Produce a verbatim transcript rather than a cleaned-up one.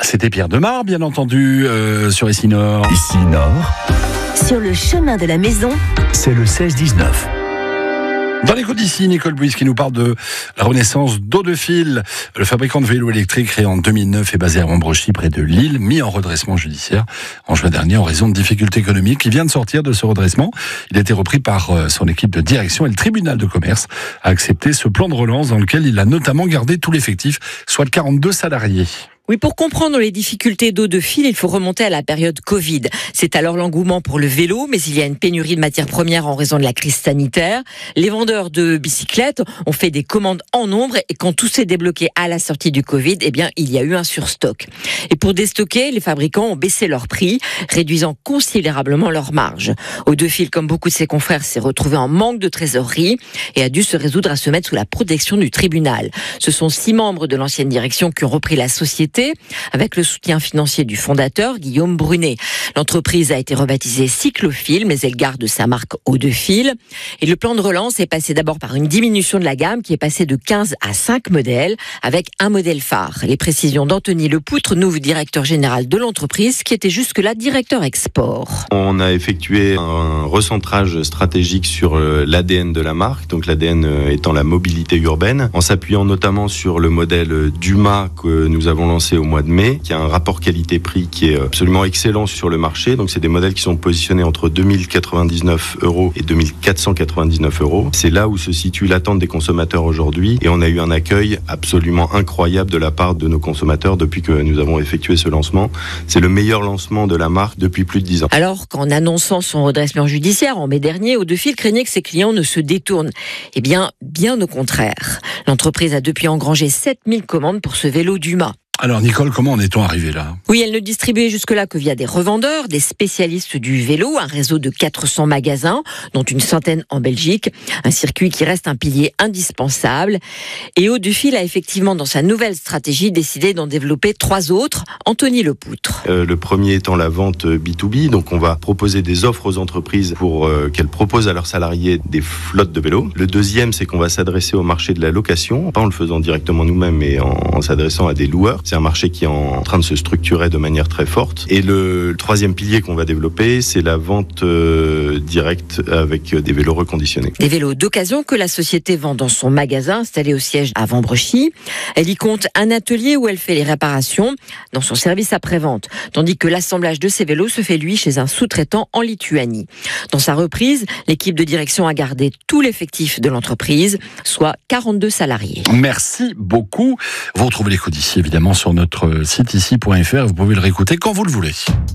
C'était Pierre Demar, bien entendu, euh, sur Ici Nord. Ici Nord, Sur le chemin de la maison, c'est le seize dix-neuf. Dans l'écho d'ici, Nicole Bouis qui nous parle de la renaissance d'Eau de Fil. Le fabricant de vélos électriques créé en deux mille neuf et basé à Montbrochy, près de Lille, mis en redressement judiciaire en juin dernier en raison de difficultés économiques. Il vient de sortir de ce redressement. Il a été repris par son équipe de direction et le tribunal de commerce a accepté ce plan de relance dans lequel il a notamment gardé tout l'effectif, soit quarante-deux salariés. Oui, pour comprendre les difficultés d'Eau de Fil, il faut remonter à la période Covid. C'est alors l'engouement pour le vélo, mais il y a une pénurie de matières premières en raison de la crise sanitaire. Les vendeurs de bicyclettes ont fait des commandes en nombre et quand tout s'est débloqué à la sortie du Covid, eh bien, il y a eu un surstock. Et pour déstocker, les fabricants ont baissé leurs prix, réduisant considérablement leurs marges. Eau de Fil, comme beaucoup de ses confrères, s'est retrouvé en manque de trésorerie et a dû se résoudre à se mettre sous la protection du tribunal. Ce sont six membres de l'ancienne direction qui ont repris la société avec le soutien financier du fondateur, Guillaume Brunet. L'entreprise a été rebaptisée Cyclofil, mais elle garde sa marque Eau de Fil. Et le plan de relance est passé d'abord par une diminution de la gamme qui est passée de quinze à cinq modèles, avec un modèle phare. Les précisions d'Anthony Lepoutre, nouveau directeur général de l'entreprise, qui était jusque-là directeur export. On a effectué un recentrage stratégique sur l'A D N de la marque, donc l'A D N étant la mobilité urbaine, en s'appuyant notamment sur le modèle Duma que nous avons lancé au mois de mai, qui a un rapport qualité-prix qui est absolument excellent sur le marché. Donc c'est des modèles qui sont positionnés entre deux mille quatre-vingt-dix-neuf euros et deux mille quatre cent quatre-vingt-dix-neuf euros. C'est là où se situe l'attente des consommateurs aujourd'hui et on a eu un accueil absolument incroyable de la part de nos consommateurs depuis que nous avons effectué ce lancement. C'est le meilleur lancement de la marque depuis plus de dix ans. Alors qu'en annonçant son redressement judiciaire en mai dernier, Eau de Fil craignait que ses clients ne se détournent. Eh bien, bien au contraire. L'entreprise a depuis engrangé sept mille commandes pour ce vélo Duma. Alors Nicole, comment en est-on arrivé là ? Oui, elle ne distribuait jusque-là que via des revendeurs, des spécialistes du vélo, un réseau de quatre cents magasins, dont une centaine en Belgique, un circuit qui reste un pilier indispensable. Et Eau de Fil a effectivement, dans sa nouvelle stratégie, décidé d'en développer trois autres. Anthony Lepoutre. Euh, le premier étant la vente B deux B, donc on va proposer des offres aux entreprises pour euh, qu'elles proposent à leurs salariés des flottes de vélos. Le deuxième, c'est qu'on va s'adresser au marché de la location, pas en le faisant directement nous-mêmes, mais en, en s'adressant à des loueurs. C'est un marché qui est en train de se structurer de manière très forte. Et le troisième pilier qu'on va développer, c'est la vente euh, directe avec des vélos reconditionnés. Des vélos d'occasion que la société vend dans son magasin installé au siège à Montbrochy. Elle y compte un atelier où elle fait les réparations dans son service après-vente, tandis que l'assemblage de ces vélos se fait lui chez un sous-traitant en Lituanie. Dans sa reprise, l'équipe de direction a gardé tout l'effectif de l'entreprise, soit quarante-deux salariés. Merci beaucoup. Vous retrouvez l'écho d'ici évidemment sur notre site ici point f r. Vous pouvez le réécouter quand vous le voulez.